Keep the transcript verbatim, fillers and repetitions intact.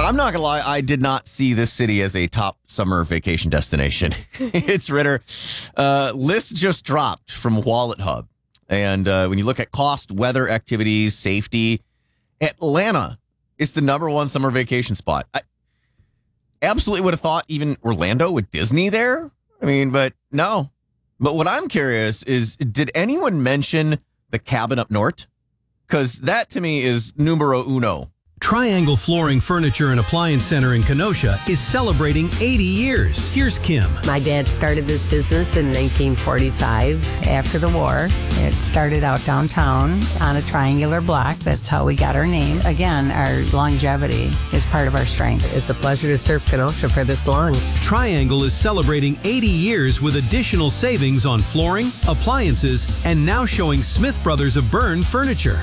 I'm not going to lie. I did not see this city as a top summer vacation destination. It's Ritter. Uh, list just dropped from Wallet Hub. And uh, when you look at cost, weather, activities, safety, Atlanta is the number one summer vacation spot. I absolutely would have thought even Orlando with Disney there. I mean, but no. But what I'm curious is, did anyone mention the cabin up north? Because that to me is numero uno. Triangle Flooring Furniture and Appliance Center in Kenosha is celebrating eighty years. Here's Kim. My dad started this business in nineteen forty-five. After the war, it started out downtown on a triangular block. That's how we got our name. Again, our longevity is part of our strength. It's a pleasure to serve Kenosha for this long. Triangle is celebrating eighty years with additional savings on flooring, appliances, and now showing Smith Brothers of Bern furniture.